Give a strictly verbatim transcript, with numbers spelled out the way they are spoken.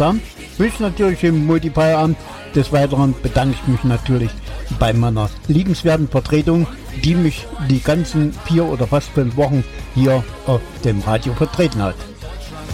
sagen, wünsche natürlich im Multiplayer-Abend. Des Weiteren bedanke ich mich natürlich bei meiner liebenswerten Vertretung, die mich die ganzen vier oder fast fünf Wochen hier auf dem Radio vertreten hat.